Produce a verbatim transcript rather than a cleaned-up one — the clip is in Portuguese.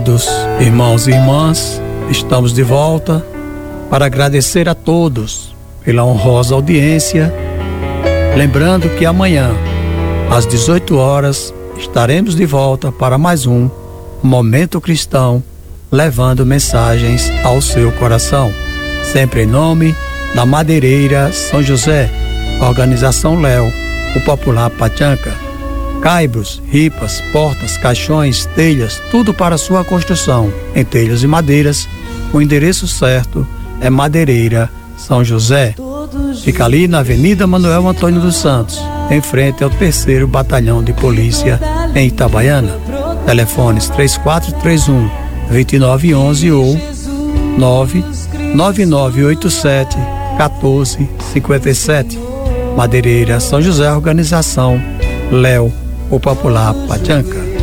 Amados irmãos e irmãs, estamos de volta para agradecer a todos pela honrosa audiência. Lembrando que amanhã, às dezoito horas, estaremos de volta para mais um Momento Cristão, levando mensagens ao seu coração. Sempre em nome da Madeireira São José, Organização Léo, o Popular Pachanca. Caibros, ripas, portas, caixões, telhas, tudo para sua construção em telhas e madeiras. O endereço certo é Madeireira São José. Fica ali na Avenida Manuel Antônio dos Santos, em frente ao terceiro Batalhão de Polícia em Itabaiana. Telefones três quatro três um, dois nove um um ou nove nove nove oito sete, um quatro cinco sete. Madeireira São José, Organização Léo, o Popular Pachanca.